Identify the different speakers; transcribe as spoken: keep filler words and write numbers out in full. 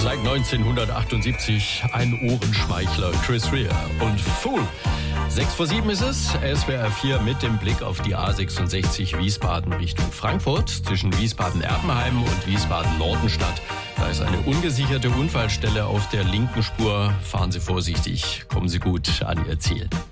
Speaker 1: Seit neunzehnhundertachtundsiebzig ein Ohrenschmeichler, Chris Rea und Fool. Sechs vor sieben ist es, S W R vier mit dem Blick auf die A sechsundsechzig Wiesbaden Richtung Frankfurt. Zwischen Wiesbaden-Erbenheim und Wiesbaden-Nordenstadt. Da ist eine ungesicherte Unfallstelle auf der linken Spur. Fahren Sie vorsichtig, kommen Sie gut an Ihr Ziel.